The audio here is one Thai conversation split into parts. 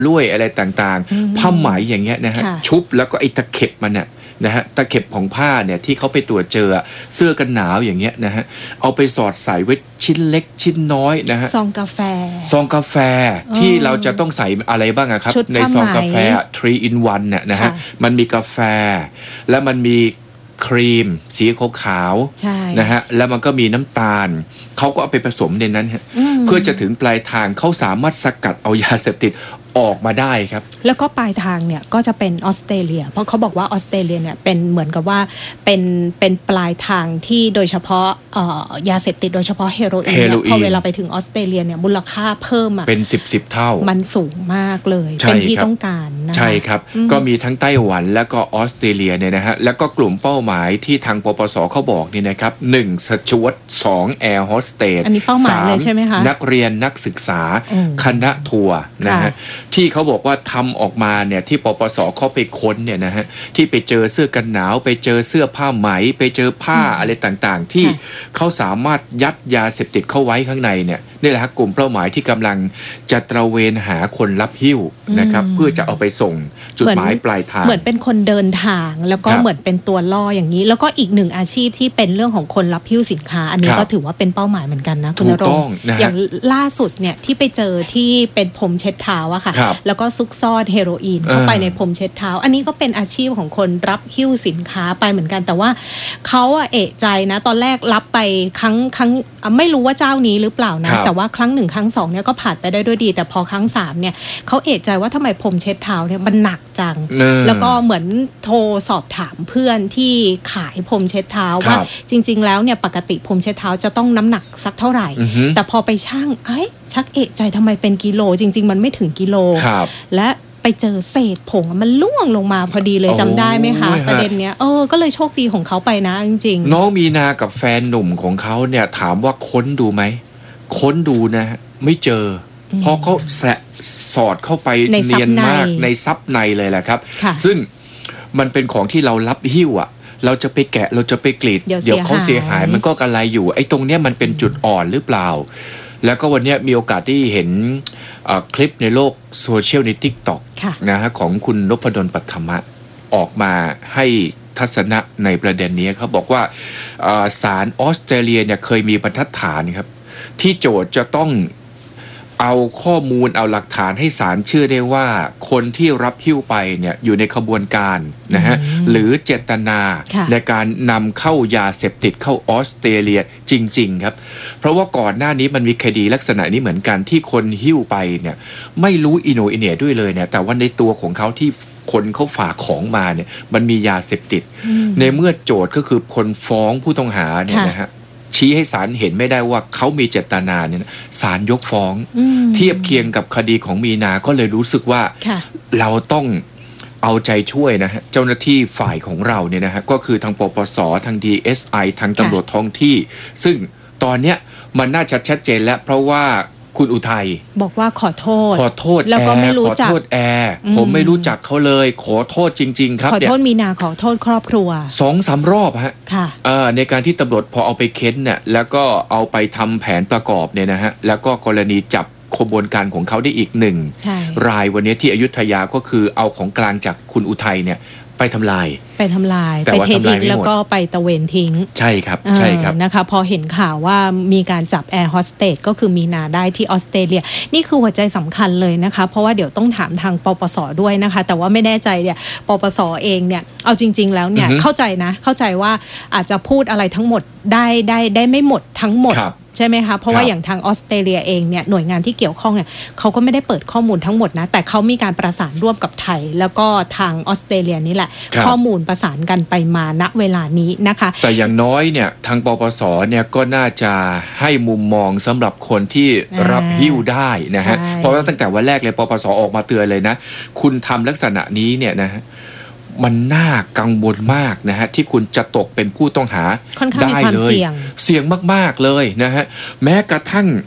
ลวยอะไรต่างๆผ้าไหมอย่างเงี้ยนะฮะชุบแล้วก็ไอ้ตะเข็บมันน่ะนะฮะตะเข็บของผ้าเนี่ยที่เขาไปตรวจเจอเสื้อกันหนาวอย่างเงี้ยนะฮะเอาไปสอดใส่ไว้ชิ้นเล็กชิ้นน้อยนะฮะซองกาแฟที่เราจะต้องใส่อะไรบ้างอะครับในซองกาแฟ 3 in 1เนี่ยนะฮะมันมีกาแฟแล้วมันมีครีมสีขาวๆนะฮะแล้วมันก็มีน้ำตาลเขาก็เอาไปผสมในนั้นฮะเพื่อจะถึงปลายทางเขาสามารถสกัดเอายาเสพติดออกมาได้ครับแล้วก็ปลายทางเนี่ยก็จะเป็นออสเตรเลียเพราะเขาบอกว่าออสเตรเลียเนี่ยเป็นเหมือนกับว่าเป็นปลายทางที่โดยเฉพาะยาเสพติดโดยเฉพาะเฮโรอีนพอเวลาไปถึงออสเตรเลียเนี่ยมูลค่าเพิ่มเป็น10เท่ามันสูงมากเลยเป็นที่ต้องการนะใช่ครับก็มีทั้งไต้หวันแล้วก็ออสเตรเลียเนี่ยนะฮะแล้วก็กลุ่มเป้าหมายที่ทางปปสเขาบอกนี่นะครับ1สจ๊วต2แอร์โฮสเตสอันนี้เป้าหมายเลยใช่ไหมคะนักเรียนนักศึกษาคณะทัวร์นะฮะที่เขาบอกว่าทำออกมาเนี่ยที่ปปสเขาไปค้นเนี่ยนะฮะที่ไปเจอเสื้อกันหนาวไปเจอเสื้อผ้าไหมไปเจอผ้าอะไรต่างๆที่เขาสามารถยัดยาเสพติดเข้าไว้ข้างในเนี่ยนี่แหละครับกลุ่มเป้าหมายที่กำลังจะตระเวนหาคนรับหิ้วนะครับเพื่อจะเอาไปส่งจุดหมายปลายทางเหมือนเป็นคนเดินทางแล้วก็เหมือนเป็นตัวล่ออย่างนี้แล้วก็อีกหนึ่งอาชีพที่เป็นเรื่องของคนรับหิ้วสินค้าอันนี้ก็ถือว่าเป็นเป้าหมายเหมือนกันนะคุณณรงค์อย่างล่าสุดเนี่ยที่ไปเจอที่เป็นพรมเช็ดเท้าอะค่ะแล้วก็ซุกซ่อนเฮโรอีนเข้าไปในพรมเช็ดเท้าอันนี้ก็เป็นอาชีพของคนรับหิ้วสินค้าไปเหมือนกันแต่ว่าเขาเอะใจนะตอนแรกรับไปครั้งไม่รู้ว่าเจ้านี้หรือเปล่านะแต่ว่าครั้ง1ครั้ง2เนี่ยก็ผ่านไปได้ด้วยดีแต่พอครั้ง3เนี่ยเขาเอะใจว่าทำไมพรมเช็ดเท้าเนี่ยมันหนักจังแล้วก็เหมือนโทรสอบถามเพื่อนที่ขายพรมเช็ดเท้าว่าจริงๆแล้วเนี่ยปกติพรมเช็ดเท้าจะต้องน้ำหนักสักเท่าไหร่แต่พอไปชั่งชักเอะใจทำไมเป็นกิโลจริงๆมันไม่ถึงกิโลและไปเจอเศษผงมันล่วงลงมาพอดีเลยจำได้ไหมคะประเด็นเนี้ยก็เลยโชคดีของเขาไปนะจริงๆน้องมีนากับแฟนหนุ่มของเขาเนี่ยถามว่าค้นดูไหมค้นดูนะไม่เจอเพราะเขาสอดเข้าไปเนียนมากในซับในเลยแหละครับซึ่งมันเป็นของที่เรารับหิ้วเราจะไปแกะเราจะไปกรีดเดี๋ยวเขาเสียหายมันก็กระไรอยู่ไอ้ตรงเนี้ยมันเป็นจุดอ่อนหรือเปล่าแล้วก็วันนี้มีโอกาสที่เห็นคลิปในโลกโซเชียลใน TikTok นะฮะของคุณนพดลปัทมะออกมาให้ทัศนะในประเด็นนี้เขาบอกว่าศาลออสเตรเลียเนี่ยเคยมีบรรทัดฐานครับที่โจทก์จะต้องเอาข้อมูลเอาหลักฐานให้ศาลเชื่อได้ว่าคนที่รับหิ้วไปเนี่ยอยู่ในขบวนการนะฮะหรือเจตนาในการนำเข้ายาเสพติดเข้าออสเตรเลียจริงๆครับเพราะว่าก่อนหน้านี้มันมีคดีลักษณะนี้เหมือนกันที่คนหิ้วไปเนี่ยไม่รู้อิโหนอิเหน่ด้วยเลยเนี่ยแต่ว่าในตัวของเขาที่คนเขาฝากของมาเนี่ยมันมียาเสพติดในเมื่อโจทก์ก็คือคนฟ้องผู้ต้องหาเนี่ยนะฮะชี้ให้ศาลเห็นไม่ได้ว่าเขามีเจตนาเนี่ยศาลยกฟ้องเทียบเคียงกับคดีของมีนาก็เลยรู้สึกว่าเราต้องเอาใจช่วยนะฮะเจ้าหน้าที่ฝ่ายของเราเนี่ยนะฮะก็คือทางปปสทาง DSI ทางตำรวจท้องที่ซึ่งตอนเนี้ยมันน่าชัดเจนแล้วเพราะว่าคุณอุทัยบอกว่าขอโทษแล้วก็ไม่รู้จักขอโทษแอร์ผมไม่รู้จักเขาเลยขอโทษจริงๆครับขอโทษมีนาขอโทษครอบครัว 2-3 รอบฮะในการที่ตำรวจพอเอาไปเค้นเนี่ยแล้วก็เอาไปทำแผนประกอบเนี่ยนะฮะแล้วก็กรณีจับขบวนการของเขาได้อีก1รายวันนี้ที่อยุธยาก็คือเอาของกลางจากคุณอุทัยเนี่ยไปทำลายไปเททิ้งแล้วก็ไปตะเวนทิ้งใช่ครับนะคะพอเห็นข่าวว่ามีการจับแอร์โฮสเตสก็คือมีนาได้ที่ออสเตรเลียนี่คือหัวใจสำคัญเลยนะคะเพราะว่าเดี๋ยวต้องถามทางปปสด้วยนะคะแต่ว่าไม่แน่ใจเนี่ยปปสเองเนี่ยเอาจริงๆแล้วเนี่ยเข้าใจว่าอาจจะพูดอะไรทั้งหมดได้ไม่หมดทั้งหมดใช่ไหมคะเพราะว่าอย่างทางออสเตรเลียเองเนี่ยหน่วยงานที่เกี่ยวข้องเนี่ยเขาก็ไม่ได้เปิดข้อมูลทั้งหมดนะแต่เขามีการประสานร่วมกับไทยแล้วก็ทางออสเตรเลียนี่แหละข้อมูลประสานกันไปมาณเวลานี้นะคะแต่อย่างน้อยเนี่ยทางปปสเนี่ยก็น่าจะให้มุมมองสำหรับคนที่รับหิ้วได้นะฮะเพราะว่าตั้งแต่วันแรกเลยปปสออกมาเตือนเลยนะคุณทำลักษณะนี้เนี่ยนะฮะมันน่ากังวลมากนะฮะที่คุณจะตกเป็นผู้ต้องหาได้เลยเสี่ยงมากๆเลยนะฮะแม้กระทั่ง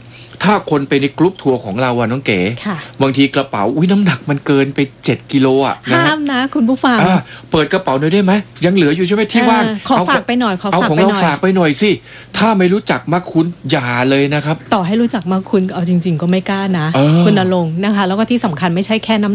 ถ้าคนไปในกรุ๊ปทัวร์ของเราอะน้องเก๋บางทีกระเป๋าน้ำหนักมันเกินไป7 กิโลอะห้ามนะคุณผู้ฟังเปิดกระเป๋าหน่อยได้ไหมยังเหลืออยู่ใช่ไหมที่ว่างขอฝากไปหน่อยเอาของเราฝากไปหน่อยสิถ้าไม่รู้จักมักคุ้นอย่าเลยนะครับต่อให้รู้จักมักคุ้นเอาจริงๆก็ไม่กล้านะคุณณรงค์นะคะแล้วก็ที่สำคัญไม่ใช่แค่น้ำ